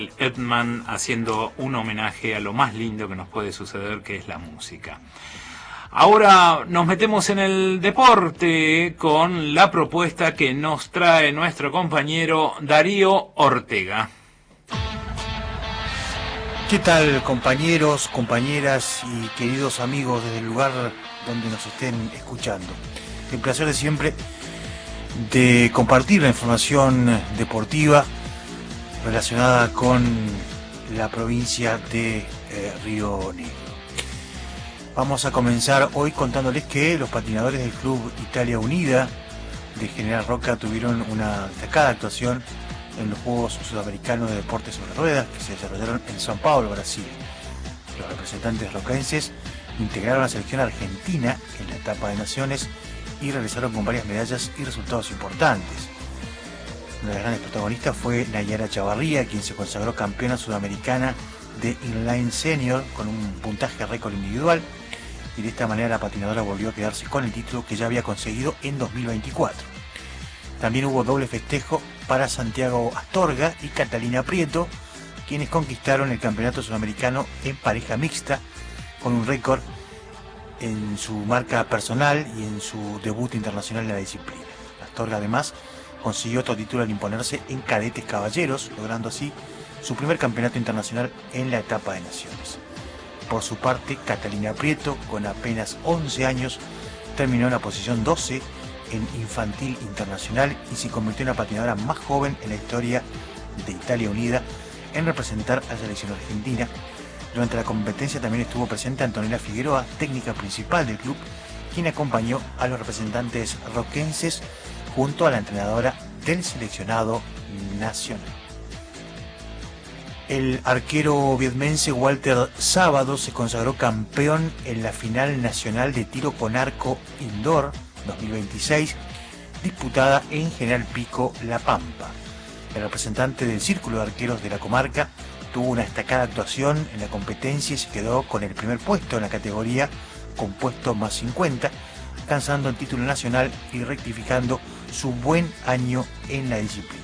Edman haciendo un homenaje a lo más lindo que nos puede suceder, que es la música. Ahora nos metemos en el deporte con la propuesta que nos trae nuestro compañero Darío Ortega. ¿Qué tal, compañeros, compañeras y queridos amigos desde el lugar donde nos estén escuchando? El placer de siempre de compartir la información deportiva relacionada con la provincia de Río Negro. Vamos a comenzar hoy contándoles que los patinadores del Club Italia Unida de General Roca tuvieron una destacada actuación en los Juegos Sudamericanos de Deportes sobre Ruedas que se desarrollaron en São Paulo, Brasil. Los representantes rocaenses integraron a la selección argentina en la etapa de naciones y regresaron con varias medallas y resultados importantes. Una de las grandes protagonistas fue Nayara Chavarría, quien se consagró campeona sudamericana de inline senior con un puntaje récord individual, y de esta manera la patinadora volvió a quedarse con el título que ya había conseguido en 2024. También hubo doble festejo para Santiago Astorga y Catalina Prieto, quienes conquistaron el campeonato sudamericano en pareja mixta con un récord en su marca personal y en su debut internacional en la disciplina. Astorga además consiguió otro título al imponerse en cadetes caballeros, logrando así su primer campeonato internacional en la etapa de naciones. Por su parte, Catalina Prieto, con apenas 11 años, terminó en la posición 12 en infantil internacional y se convirtió en la patinadora más joven en la historia de Italia Unida en representar a la selección argentina. Durante la competencia también estuvo presente Antonella Figueroa, técnica principal del club, quien acompañó a los representantes roquenses junto a la entrenadora del seleccionado nacional. El arquero vietmense Walter Sábado se consagró campeón en la final nacional de tiro con arco indoor 2026, disputada en General Pico, La Pampa. El representante del Círculo de Arqueros de la comarca tuvo una destacada actuación en la competencia y se quedó con el primer puesto en la categoría con puesto más 50, alcanzando el título nacional y rectificando su buen año en la disciplina.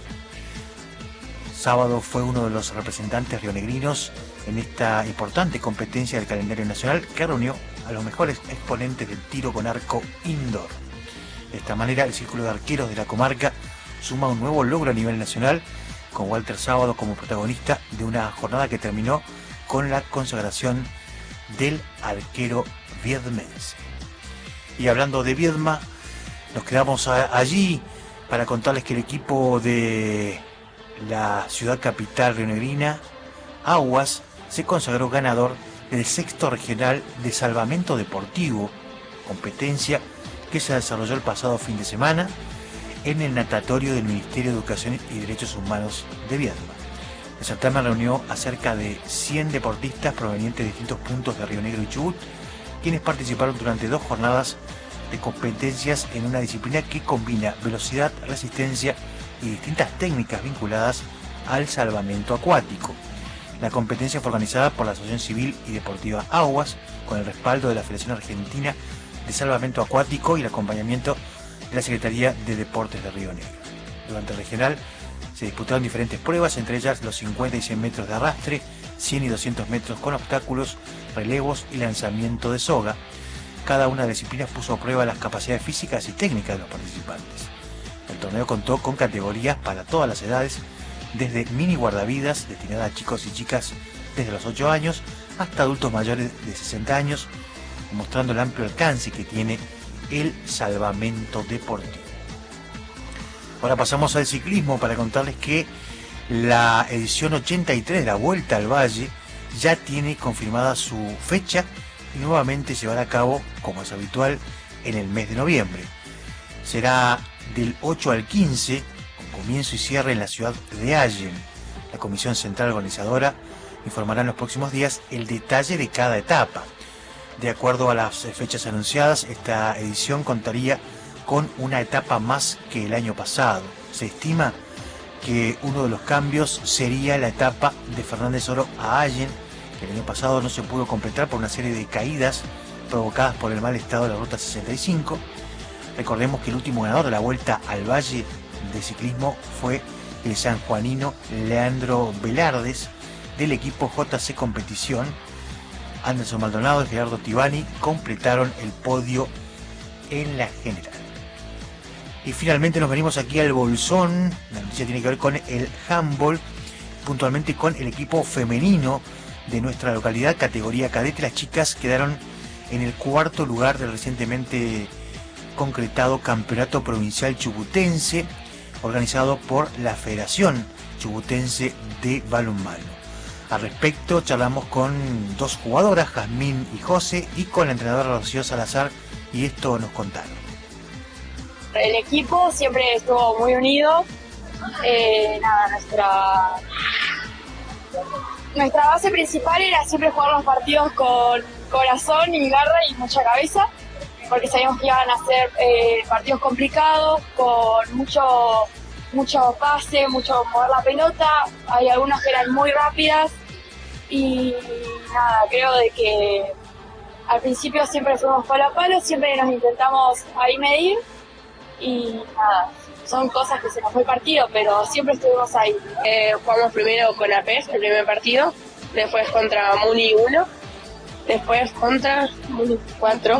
Sábado fue uno de los representantes rionegrinos en esta importante competencia del calendario nacional que reunió a los mejores exponentes del tiro con arco indoor. De esta manera, el Círculo de Arqueros de la comarca suma un nuevo logro a nivel nacional, con Walter Sábado como protagonista de una jornada que terminó con la consagración del arquero vietmense. Y hablando de Viedma, nos quedamos allí para contarles que el equipo de la ciudad capital rionegrina, Aguas, se consagró ganador del sexto regional de salvamento deportivo, competencia que se desarrolló el pasado fin de semana en el natatorio del Ministerio de Educación y Derechos Humanos de Viedma. El certamen reunió a cerca de 100 deportistas provenientes de distintos puntos de Río Negro y Chubut, quienes participaron durante 2 jornadas de competencias en una disciplina que combina velocidad, resistencia y distintas técnicas vinculadas al salvamento acuático. La competencia fue organizada por la Asociación Civil y Deportiva Aguas, con el respaldo de la Federación Argentina de Salvamento Acuático y el acompañamiento de la Secretaría de Deportes de Río Negro. Durante el regional se disputaron diferentes pruebas, entre ellas los 50 y 100 metros de arrastre, 100 y 200 metros con obstáculos, relevos y lanzamiento de soga. Cada una de las disciplinas puso a prueba las capacidades físicas y técnicas de los participantes. El torneo contó con categorías para todas las edades, desde mini guardavidas destinada a chicos y chicas desde los 8 años hasta adultos mayores de 60 años, mostrando el amplio alcance que tiene el salvamento deportivo. Ahora pasamos al ciclismo para contarles que la edición 83 de la Vuelta al Valle ya tiene confirmada su fecha y nuevamente se llevará a cabo, como es habitual, en el mes de noviembre. Será del 8 al 15, con comienzo y cierre en la ciudad de Allen. La Comisión Central Organizadora informará en los próximos días el detalle de cada etapa. De acuerdo a las fechas anunciadas, esta edición contaría con una etapa más que el año pasado. Se estima que uno de los cambios sería la etapa de Fernández Oro a Allen, que el año pasado no se pudo completar por una serie de caídas provocadas por el mal estado de la Ruta 65. Recordemos que el último ganador de la Vuelta al Valle de ciclismo fue el sanjuanino Leandro Velardes del equipo JC Competición. Anderson Maldonado y Gerardo Tibani completaron el podio en la general. Y finalmente nos venimos aquí al Bolsón. La noticia tiene que ver con el handball, puntualmente con el equipo femenino de nuestra localidad, categoría cadete. Las chicas quedaron en el cuarto lugar del recientemente concretado Campeonato Provincial Chubutense, organizado por la Federación Chubutense de Balonmano. Al respecto charlamos con dos jugadoras, Jazmín y José, y con la entrenadora Rocío Salazar, y esto nos contaron. El equipo siempre estuvo muy unido. Nuestra base principal era siempre jugar los partidos con corazón y garra y mucha cabeza, porque sabíamos que iban a ser partidos complicados, con mucho pase, mucho mover la pelota. Hay algunas que eran muy rápidas y nada, creo de que al principio siempre fuimos palo a palo, siempre nos intentamos ahí medir y nada, son cosas que se nos fue el partido, pero siempre estuvimos ahí. Jugamos primero con APES, el primer partido, después contra Muni 1, después contra Muni 4,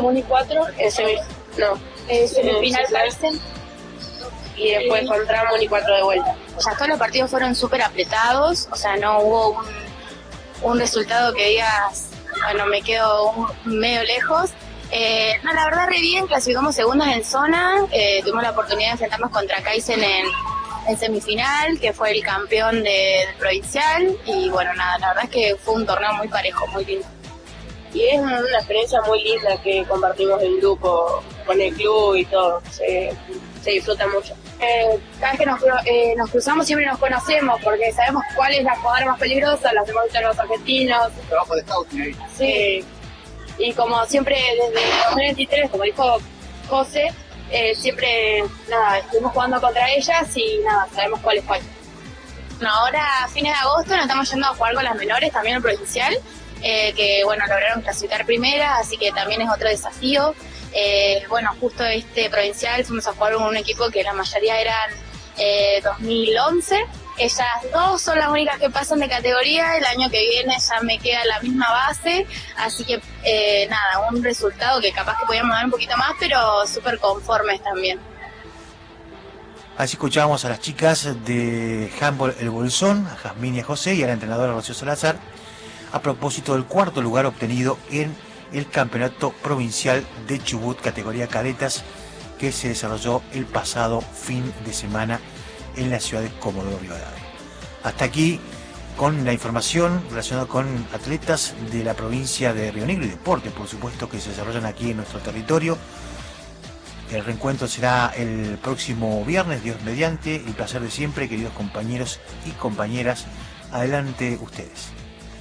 semifinal Carsten, y después contra Muni 4 de vuelta. O sea, todos los partidos fueron súper apretados, o sea, no hubo un resultado que digas, bueno, me quedo medio lejos. No, la verdad re bien, clasificamos segundas en zona, tuvimos la oportunidad de enfrentarnos contra Kaizen en semifinal, que fue el campeón del provincial, y bueno, nada, la verdad es que fue un torneo muy parejo, muy lindo. Y es una experiencia muy linda que compartimos el grupo con el club y todo, se disfruta mucho. Cada vez que nos cruzamos siempre nos conocemos, porque sabemos cuál es la jugadora más peligrosa, las hemos visto los argentinos. Trabajo de scouting ahí. Sí. Y como siempre desde 2023, como dijo José, siempre nada, estuvimos jugando contra ellas y nada, sabemos cuál es cuál. Bueno, ahora a fines de agosto nos estamos yendo a jugar con las menores, también el provincial, que bueno, lograron clasificar primera, así que también es otro desafío. Bueno, justo este provincial fuimos a jugar con un equipo que la mayoría eran 2011. Ellas dos son las únicas que pasan de categoría. El año que viene ya me queda la misma base, así que nada, un resultado que capaz que podíamos dar un poquito más, pero súper conformes también. Así escuchábamos a las chicas de handball El Bolsón, a Jazmín y a José, y a la entrenadora Rocío Salazar, a propósito del cuarto lugar obtenido en el Campeonato Provincial de Chubut, categoría cadetas, que se desarrolló el pasado fin de semana en la ciudad de Comodoro Rivadavia. Hasta aquí con la información relacionada con atletas de la provincia de Río Negro y deporte, por supuesto, que se desarrollan aquí en nuestro territorio. El reencuentro será el próximo viernes, Dios mediante. El placer de siempre, queridos compañeros y compañeras. Adelante ustedes.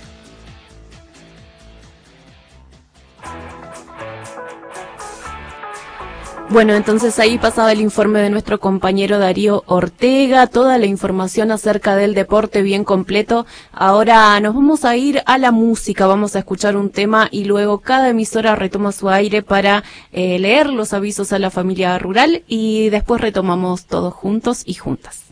Bueno, entonces ahí pasaba el informe de nuestro compañero Darío Ortega, toda la información acerca del deporte bien completo. Ahora nos vamos a ir a la música, vamos a escuchar un tema y luego cada emisora retoma su aire para leer los avisos a la familia rural y después retomamos todos juntos y juntas.